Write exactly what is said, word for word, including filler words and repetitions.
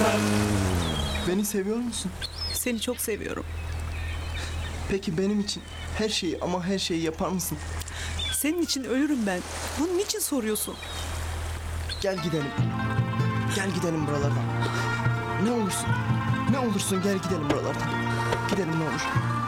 Beni seviyor musun? Seni çok seviyorum. Peki benim için her şeyi ama her şeyi yapar mısın? Senin için ölürüm ben. Bunun için soruyorsun? Gel gidelim. Gel gidelim buralardan. Ne olursun. Ne olursun gel gidelim buralardan. Gidelim ne olur.